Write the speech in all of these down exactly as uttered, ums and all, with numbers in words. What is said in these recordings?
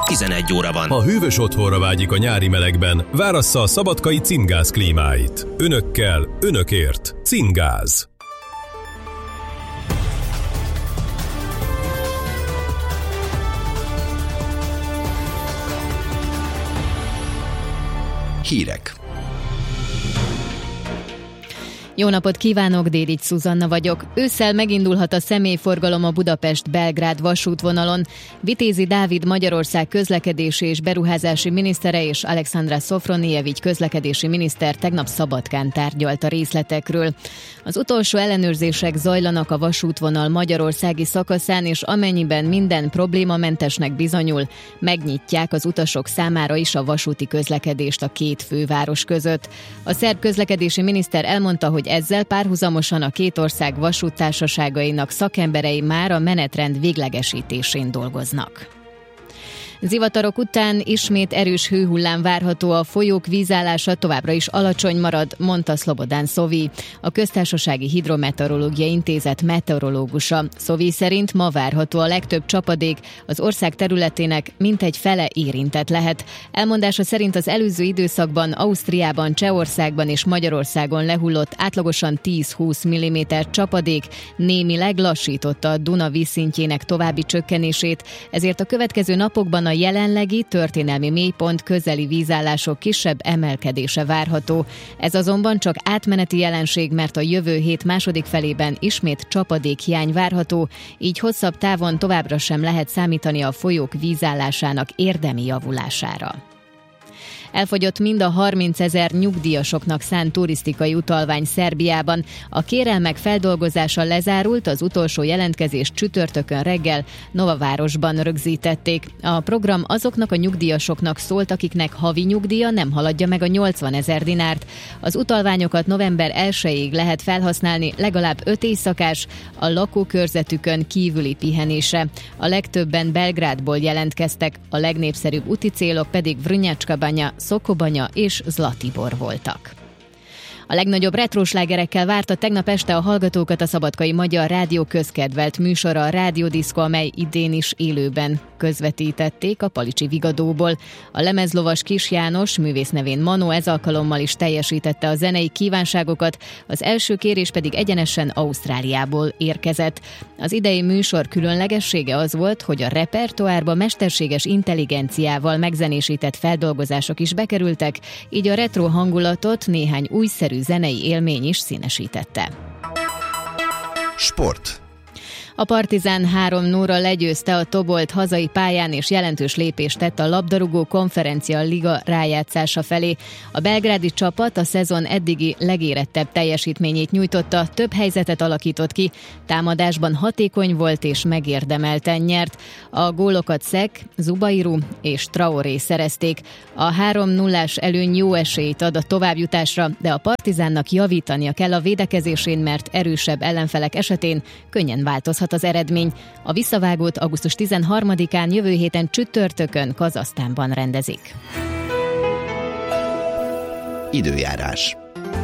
tizenegy óra van. Ha hűvös otthonra vágyik a nyári melegben, várassza a szabadkai Cimgáz klímáit. Önökkel, önökért. Cimgáz. Hírek. Jó napot kívánok, Dédics Szuzanna vagyok. Ősszel megindulhat a személyforgalom a Budapest-Belgrád vasútvonalon. Vitézi Dávid Magyarország közlekedési és beruházási minisztere és Alexandra Szofronijevics közlekedési miniszter tegnap Szabadkán tárgyalt a részletekről. Az utolsó ellenőrzések zajlanak a vasútvonal magyarországi szakaszán, és amennyiben minden problémamentesnek bizonyul, megnyitják az utasok számára is a vasúti közlekedést a két főváros között. A szerb közlekedési miniszter elmondta, hogy ezzel párhuzamosan a két ország vasúttársaságainak szakemberei már a menetrend véglegesítésén dolgoznak. Zivatarok után ismét erős hőhullám várható, a folyók vízállása továbbra is alacsony marad, mondta Szlobodán Szovi, a Köztársasági Hidrometeorológiai Intézet meteorológusa. Szovi szerint ma várható a legtöbb csapadék, az ország területének mintegy fele érintett lehet. Elmondása szerint az előző időszakban Ausztriában, Csehországban és Magyarországon lehullott átlagosan tíz-húsz milliméter csapadék némileg lassította a Duna vízszintjének további csökkenését, ezért a következő napokban a jelenlegi történelmi mélypont közeli vízállások kisebb emelkedése várható. Ez azonban csak átmeneti jelenség, mert a jövő hét második felében ismét csapadékhiány várható, így hosszabb távon továbbra sem lehet számítani a folyók vízállásának érdemi javulására. Elfogyott mind a harmincezer nyugdíjasoknak szánt turisztikai utalvány Szerbiában. A kérelmek feldolgozása lezárult, az utolsó jelentkezést csütörtökön reggel Novavárosban rögzítették. A program azoknak a nyugdíjasoknak szólt, akiknek havi nyugdíja nem haladja meg a nyolcvanezer dinárt. Az utalványokat november elsejéig lehet felhasználni legalább öt éjszakás, a lakókörzetükön kívüli pihenésre. A legtöbben Belgrádból jelentkeztek, a legnépszerűbb úti célok pedig Vrnjačka Banja, Szokobanya és Zlatibor voltak. A legnagyobb retroslágerekkel várta tegnap este a hallgatókat a Szabadkai Magyar Rádió közkedvelt műsora, a Rádiódiszko, amely idén is élőben közvetítették a Palicsi Vigadóból. A lemezlovas Kis János, művész nevén Manó, ez alkalommal is teljesítette a zenei kívánságokat, az első kérés pedig egyenesen Ausztráliából érkezett. Az idei műsor különlegessége az volt, hogy a repertoárba mesterséges intelligenciával megzenésített feldolgozások is bekerültek, így a retro hangulatot néhány újszerű zenei élmény is színesítette. Sport. A Partizán három nullra legyőzte a Tobolt hazai pályán, és jelentős lépést tett a labdarúgó konferencia liga rájátszása felé. A belgrádi csapat a szezon eddigi legérettebb teljesítményét nyújtotta, több helyzetet alakított ki, támadásban hatékony volt és megérdemelten nyert. A gólokat Szek, Zubairu és Traoré szerezték. A három nullás előny jó esélyt ad a továbbjutásra, de a Partizánnak javítania kell a védekezésén, mert erősebb ellenfelek esetén könnyen változhat az eredmény. A visszavágót augusztus tizenharmadikán, jövő héten csütörtökön Kazahsztánban rendezik. Időjárás.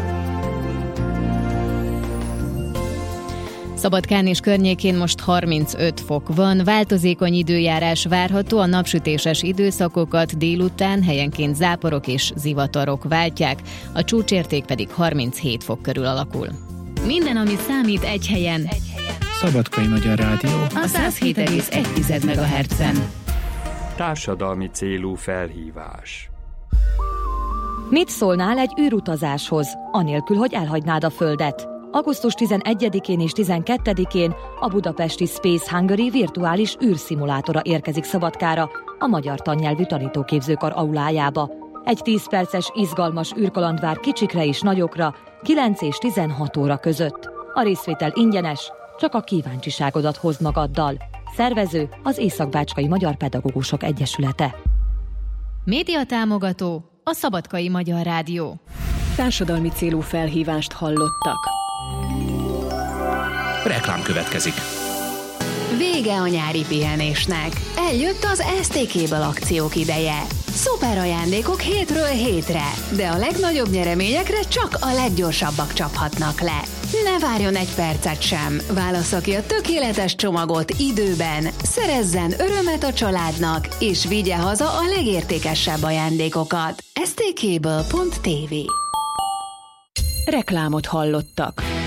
Szabadkán és környékén most harmincöt fok van, változékony időjárás várható, a napsütéses időszakokat délután helyenként záporok és zivatarok váltják, a csúcsérték pedig harminchét fok körül alakul. Minden, ami számít, egy helyen. Egy helyen. Szabadkai Magyar Rádió. A száz hét egész egy megahertzen. Társadalmi célú felhívás. Mit szólnál egy űrutazáshoz, anélkül, hogy elhagynád a Földet? augusztus tizenegyedikén és tizenkettedikén a budapesti Space Hungary virtuális űrszimulátora érkezik Szabadkára, a Magyar Tannyelvű Tanítóképzőkar aulájába. Egy tíz perces, izgalmas űrkaland vár kicsikre és nagyokra, kilenc és tizenhat óra között. A részvétel ingyenes, csak a kíváncsiságodat hozd magaddal. Szervező az Észak-Bácskai Magyar Pedagógusok Egyesülete. Média támogató a Szabadkai Magyar Rádió. Társadalmi célú felhívást hallottak. Reklám következik. Vége a nyári pihenésnek. Eljött az es té Cable akciók ideje. Szuper ajándékok hétről hétre, de a legnagyobb nyereményekre csak a leggyorsabbak csaphatnak le. Ne várjon egy percet sem, válassza ki a tökéletes csomagot időben, szerezzen örömet a családnak, és vigye haza a legértékesebb ajándékokat. es té cable pont té vé Reklámot hallottak.